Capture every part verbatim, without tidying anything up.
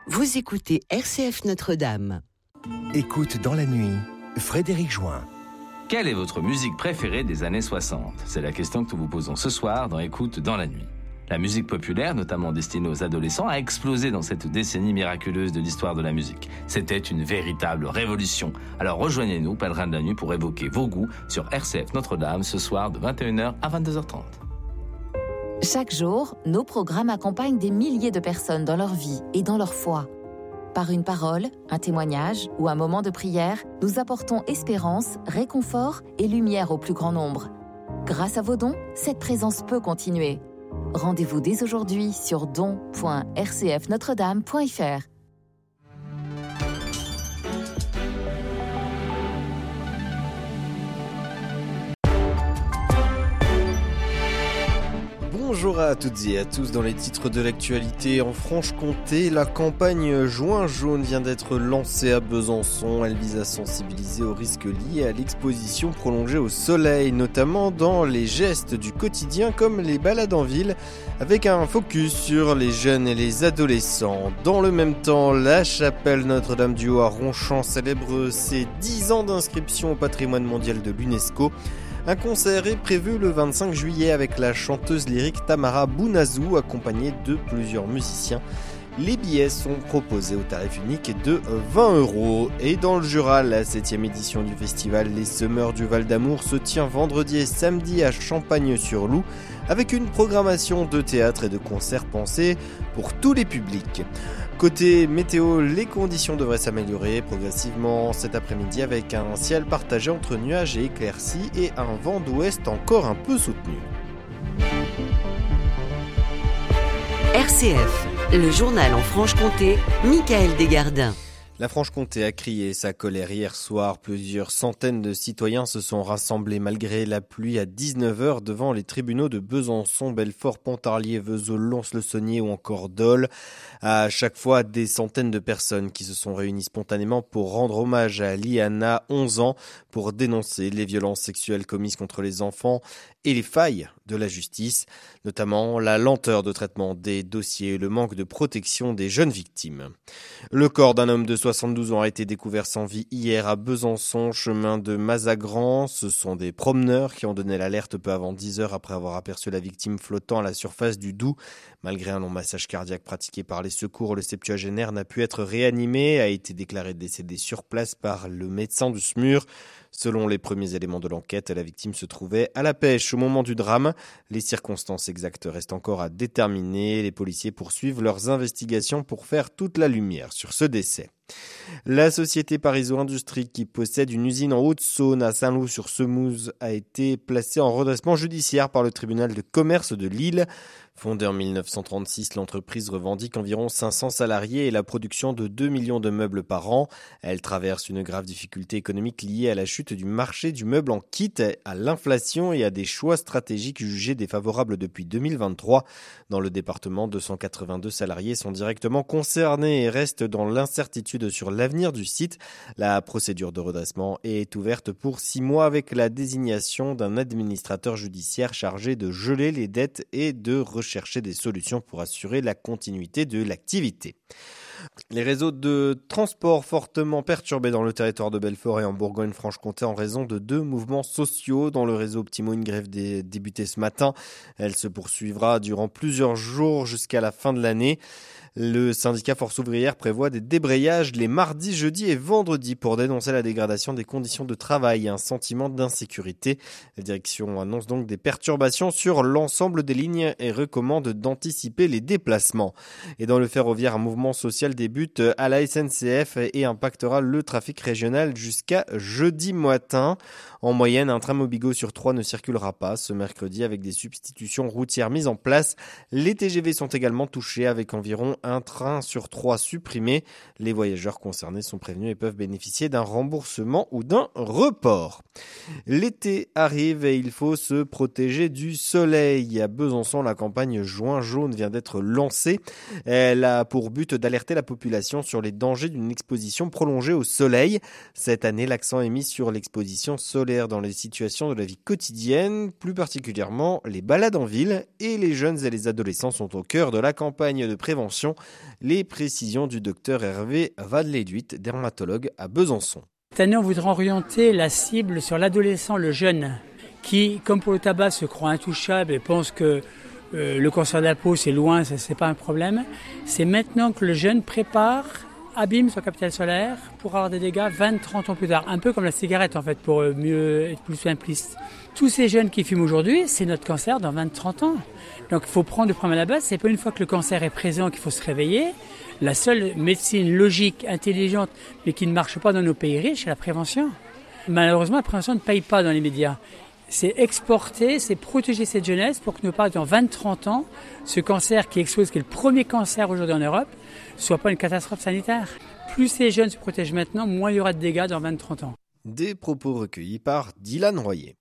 Vous écoutez R C F Notre-Dame. Écoute dans la nuit, Frédéric Join. Quelle est votre musique préférée des années soixante ? C'est la question que nous vous posons ce soir dans Écoute dans la nuit. La musique populaire, notamment destinée aux adolescents, a explosé dans cette décennie miraculeuse de l'histoire de la musique. C'était une véritable révolution. Alors rejoignez-nous, pèlerins de la nuit, pour évoquer vos goûts sur R C F Notre-Dame ce soir de vingt et une heures à vingt-deux heures trente. Chaque jour, nos programmes accompagnent des milliers de personnes dans leur vie et dans leur foi. Par une parole, un témoignage ou un moment de prière, nous apportons espérance, réconfort et lumière au plus grand nombre. Grâce à vos dons, cette présence peut continuer. Rendez-vous dès aujourd'hui sur don point r c f notre dame point f r. Bonjour à toutes et à tous. Dans les titres de l'actualité, en Franche-Comté, la campagne Juin jaune vient d'être lancée à Besançon. Elle vise à sensibiliser aux risques liés à l'exposition prolongée au soleil, notamment dans les gestes du quotidien comme les balades en ville, avec un focus sur les jeunes et les adolescents. Dans le même temps, la chapelle Notre-Dame du Haut à Ronchamp célèbre ses dix ans d'inscription au patrimoine mondial de l'UNESCO. Un concert est prévu le vingt-cinq juillet avec la chanteuse lyrique Tamara Bounazou, accompagnée de plusieurs musiciens. Les billets sont proposés au tarif unique de vingt euros. Et dans le Jura, la septième édition du festival Les Semeurs du Val d'Amour se tient vendredi et samedi à Champagne-sur-Loup, avec une programmation de théâtre et de concerts pensés pour tous les publics. Côté météo, les conditions devraient s'améliorer progressivement cet après-midi avec un ciel partagé entre nuages et éclaircies et un vent d'ouest encore un peu soutenu. R C F, le journal en Franche-Comté, Michael Desgardins. La Franche-Comté a crié sa colère hier soir. Plusieurs centaines de citoyens se sont rassemblés malgré la pluie à dix-neuf heures devant les tribunaux de Besançon, Belfort, Pontarlier, Vesoul, Lons-le-Saunier ou encore Dole. À chaque fois, des centaines de personnes qui se sont réunies spontanément pour rendre hommage à Liana, onze ans, pour dénoncer les violences sexuelles commises contre les enfants et les failles de la justice, notamment la lenteur de traitement des dossiers et le manque de protection des jeunes victimes. Le corps d'un homme de soixante-douze ans a été découvert sans vie hier à Besançon, chemin de Mazagran. Ce sont des promeneurs qui ont donné l'alerte peu avant dix heures après avoir aperçu la victime flottant à la surface du Doubs. Malgré un long massage cardiaque pratiqué par les secours, le septuagénaire n'a pu être réanimé, a été déclaré décédé sur place par le médecin du S M U R. Selon les premiers éléments de l'enquête, la victime se trouvait à la pêche au moment du drame. Les circonstances exactes restent encore à déterminer. Les policiers poursuivent leurs investigations pour faire toute la lumière sur ce décès. La société Pariso Industrie, qui possède une usine en Haute-Saône à Saint-Loup-sur-Semouse, a été placée en redressement judiciaire par le tribunal de commerce de Lille. Fondée en mille neuf cent trente-six, l'entreprise revendique environ cinq cents salariés et la production de deux millions de meubles par an. Elle traverse une grave difficulté économique liée à la chute du marché du meuble en kit, à l'inflation et à des choix stratégiques jugés défavorables depuis deux mille vingt-trois. Dans le département, deux cent quatre-vingt-deux salariés sont directement concernés et restent dans l'incertitude sur l'avenir du site. La procédure de redressement est ouverte pour six mois avec la désignation d'un administrateur judiciaire chargé de geler les dettes et de rechercher des solutions pour assurer la continuité de l'activité. Les réseaux de transport fortement perturbés dans le territoire de Belfort et en Bourgogne-Franche-Comté en raison de deux mouvements sociaux. Dans le réseau Optimo, une grève est débutée ce matin. Elle se poursuivra durant plusieurs jours jusqu'à la fin de l'année. Le syndicat Force ouvrière prévoit des débrayages les mardis, jeudis et vendredis pour dénoncer la dégradation des conditions de travail et un sentiment d'insécurité. La direction annonce donc des perturbations sur l'ensemble des lignes et recommande d'anticiper les déplacements. Et dans le ferroviaire, un mouvement social débute à la S N C F et impactera le trafic régional jusqu'à jeudi matin. En moyenne, un tram Obigo sur trois ne circulera pas ce mercredi avec des substitutions routières mises en place. Les T G V sont également touchés avec environ un train sur trois supprimé. Les voyageurs concernés sont prévenus et peuvent bénéficier d'un remboursement ou d'un report. L'été arrive et il faut se protéger du soleil. À Besançon, la campagne Juin jaune vient d'être lancée. Elle a pour but d'alerter la population sur les dangers d'une exposition prolongée au soleil. Cette année, l'accent est mis sur l'exposition solaire dans les situations de la vie quotidienne, plus particulièrement les balades en ville, et les jeunes et les adolescents sont au cœur de la campagne de prévention. prévention. Les précisions du docteur Hervé Vadleduit, dermatologue à Besançon. Cette année, on voudrait orienter la cible sur l'adolescent, le jeune, qui, comme pour le tabac, se croit intouchable et pense que euh, le cancer de la peau, c'est loin, ça, c'est pas un problème. C'est maintenant que le jeune prépare, abîme son capital solaire pour avoir des dégâts vingt à trente ans plus tard. Un peu comme la cigarette, en fait, pour mieux être plus simpliste. Tous ces jeunes qui fument aujourd'hui, c'est notre cancer dans vingt à trente ans. Donc, il faut prendre le problème à la base. C'est pas une fois que le cancer est présent qu'il faut se réveiller. La seule médecine logique, intelligente, mais qui ne marche pas dans nos pays riches, c'est la prévention. Malheureusement, la prévention ne paye pas dans les médias. C'est exporter, c'est protéger cette jeunesse pour que nous pas dans vingt à trente ans, ce cancer qui explose, qui est le premier cancer aujourd'hui en Europe, ne soit pas une catastrophe sanitaire. Plus ces jeunes se protègent maintenant, moins il y aura de dégâts dans vingt à trente ans. Des propos recueillis par Dylan Royer.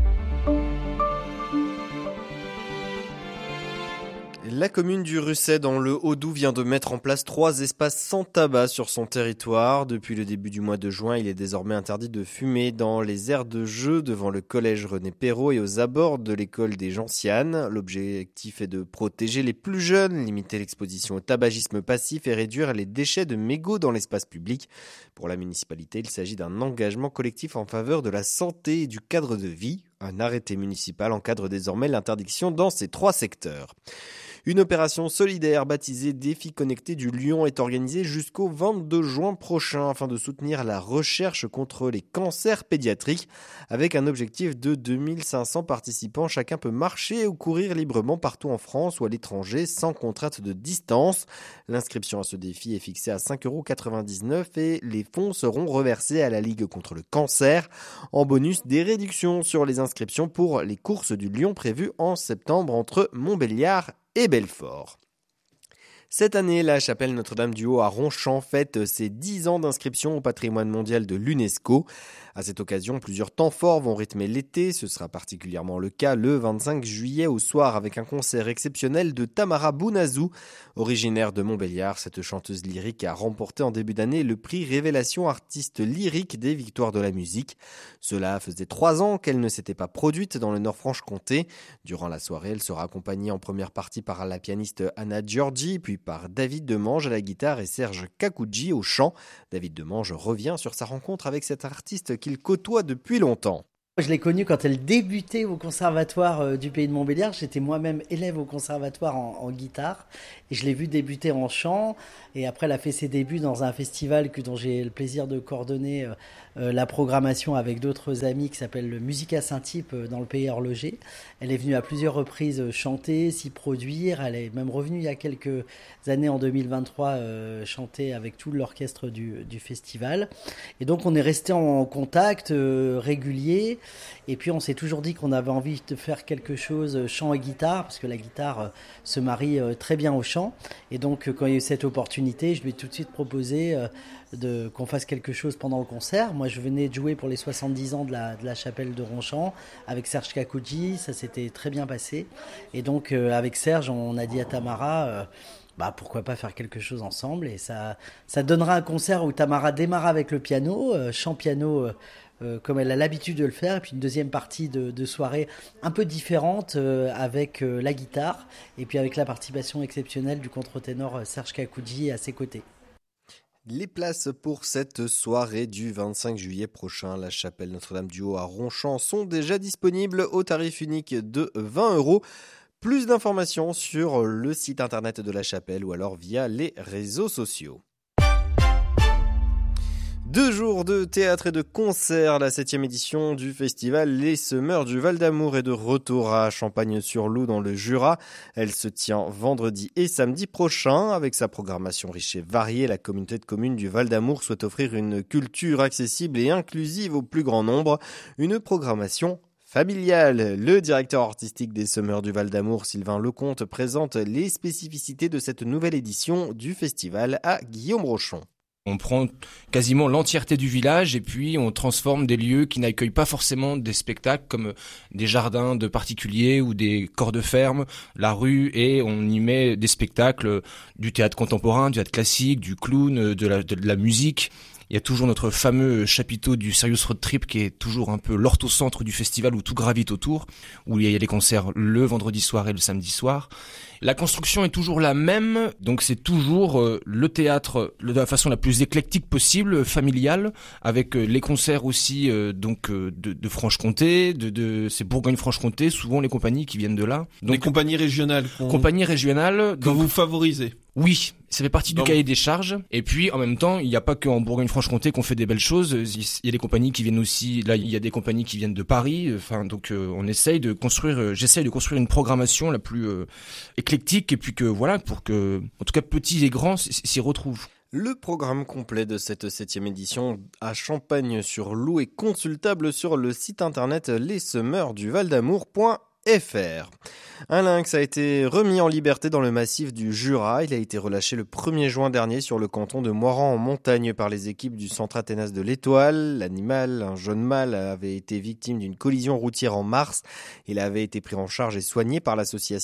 La commune du Russet dans le Haut-Doubs vient de mettre en place trois espaces sans tabac sur son territoire. Depuis le début du mois de juin, il est désormais interdit de fumer dans les aires de jeu devant le collège René Perrault et aux abords de l'école des Gentianes. L'objectif est de protéger les plus jeunes, limiter l'exposition au tabagisme passif et réduire les déchets de mégots dans l'espace public. Pour la municipalité, il s'agit d'un engagement collectif en faveur de la santé et du cadre de vie. Un arrêté municipal encadre désormais l'interdiction dans ces trois secteurs. Une opération solidaire baptisée Défi Connecté du Lion est organisée jusqu'au vingt-deux juin prochain afin de soutenir la recherche contre les cancers pédiatriques. Avec un objectif de deux mille cinq cents participants, chacun peut marcher ou courir librement partout en France ou à l'étranger sans contrainte de distance. L'inscription à ce défi est fixée à cinq euros quatre-vingt-dix-neuf et les fonds seront reversés à la Ligue contre le cancer. En bonus, des réductions sur les inscriptions pour les courses du Lion prévues en septembre entre Montbéliard et Belfort. Cette année, la chapelle Notre-Dame-du-Haut à Ronchamp fête ses dix ans d'inscription au patrimoine mondial de l'UNESCO. À cette occasion, plusieurs temps forts vont rythmer l'été. Ce sera particulièrement le cas le vingt-cinq juillet au soir avec un concert exceptionnel de Tamara Bounazou. Originaire de Montbéliard, cette chanteuse lyrique a remporté en début d'année le prix Révélation artiste lyrique des Victoires de la musique. Cela faisait trois ans qu'elle ne s'était pas produite dans le Nord-Franche-Comté. Durant la soirée, elle sera accompagnée en première partie par la pianiste Anna Giorgi, puis par David Demange à la guitare et Serge Kakouji au chant. David Demange revient sur sa rencontre avec cet artiste qu'il côtoie depuis longtemps. Je l'ai connue quand elle débutait au conservatoire du Pays de Montbéliard. J'étais moi-même élève au conservatoire en, en guitare et je l'ai vue débuter en chant. Et après, elle a fait ses débuts dans un festival que, dont j'ai le plaisir de coordonner euh, la programmation avec d'autres amis qui s'appelle le Musica Saint-Type euh, dans le pays horloger. Elle est venue à plusieurs reprises chanter, s'y produire. Elle est même revenue il y a quelques années, en deux mille vingt-trois, euh, chanter avec tout l'orchestre du, du festival. Et donc, on est resté en contact euh, régulier. Et puis on s'est toujours dit qu'on avait envie de faire quelque chose chant et guitare, parce que la guitare euh, se marie euh, très bien au chant. Et donc euh, quand il y a eu cette opportunité, je lui ai tout de suite proposé euh, de, qu'on fasse quelque chose pendant le concert. Moi je venais de jouer pour les soixante-dix ans de la, de la chapelle de Ronchamp avec Serge Kakouji, ça s'était très bien passé. Et donc euh, avec Serge, on a dit à Tamara... Euh, Bah, pourquoi pas faire quelque chose ensemble, et ça, ça donnera un concert où Tamara démarra avec le piano, euh, chant piano euh, euh, comme elle a l'habitude de le faire, et puis une deuxième partie de, de soirée un peu différente euh, avec euh, la guitare, et puis avec la participation exceptionnelle du contre-ténor euh, Serge Kakouji à ses côtés. Les places pour cette soirée du vingt-cinq juillet prochain, la chapelle Notre-Dame-du-Haut à Ronchamp, sont déjà disponibles au tarif unique de vingt euros. Plus d'informations sur le site internet de la chapelle ou alors via les réseaux sociaux. Deux jours de théâtre et de concert, la septième édition du festival Les Semeurs du Val-d'Amour est de retour à Champagne-sur-Loup dans le Jura. Elle se tient vendredi et samedi prochain. Avec sa programmation riche et variée, la communauté de communes du Val-d'Amour souhaite offrir une culture accessible et inclusive au plus grand nombre. Une programmation familiale. Le directeur artistique des Semeurs du Val-d'Amour, Sylvain Lecomte, présente les spécificités de cette nouvelle édition du festival à Guillaume Rochon. On prend quasiment l'entièreté du village et puis on transforme des lieux qui n'accueillent pas forcément des spectacles comme des jardins de particuliers ou des corps de ferme, la rue, et on y met des spectacles du théâtre contemporain, du théâtre classique, du clown, de la, de la musique. Il y a toujours notre fameux chapiteau du Serious Road Trip qui est toujours un peu l'orthocentre du festival où tout gravite autour, où il y a des concerts le vendredi soir et le samedi soir. La construction est toujours la même, donc c'est toujours euh, le théâtre de la façon la plus éclectique possible, familiale, avec euh, les concerts aussi euh, donc euh, de, de Franche-Comté, de, de c'est Bourgogne-Franche-Comté, souvent les compagnies qui viennent de là. Donc, les compagnies régionales. Compagnies régionales. Que donc, vous favorisez. Oui, ça fait partie du Donc, cahier des charges. Et puis, en même temps, il n'y a pas qu'en Bourgogne-Franche-Comté qu'on fait des belles choses. Il y a des compagnies qui viennent aussi. Là, il y a des compagnies qui viennent de Paris. Enfin, donc, euh, on essaye de construire. Euh, j'essaye de construire une programmation la plus euh, éclectique et puis que voilà, pour que, en tout cas, petits et grands s'y retrouvent. Le programme complet de cette septième édition à Champagne-sur-Loup est consultable sur le site internet les semeurs du val d'amour point F R. Un lynx a été remis en liberté dans le massif du Jura. Il a été relâché le premier juin dernier sur le canton de Moiran en montagne par les équipes du Centre Athénas de l'Étoile. L'animal, un jeune mâle, avait été victime d'une collision routière en mars. Il avait été pris en charge et soigné par l'association